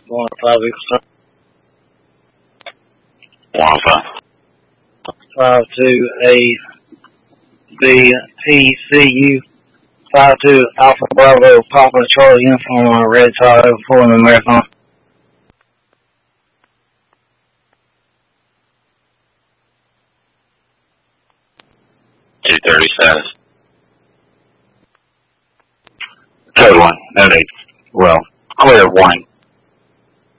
105 Eagle 105. 52 ABPCU 52 Alpha Bravo Papa Charlie uniform on a red Tahoe pulling the marathon. 230 status. Code 1, no need. Well, clear warning.